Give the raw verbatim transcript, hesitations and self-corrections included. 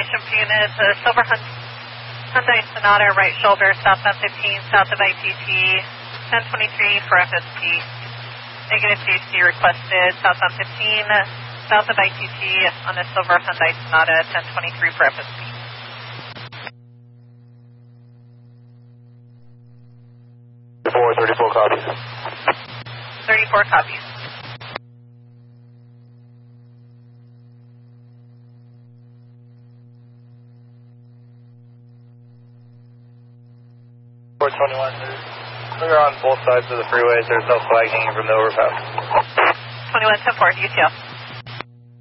information for units. Uh, Silver Hyundai Sonata, right shoulder, southbound fifteen, south of I T T, ten twenty-three for F S P. Negative J C requested, southbound fifteen, south of I T T on the Silver Hyundai Sonata, ten twenty-three for F S P. thirty-four, thirty-four copies. thirty-four copies. four twenty-one, there's clear on both sides of the freeways. There's no flag hanging from the overpass. twenty-one ten four, U T L.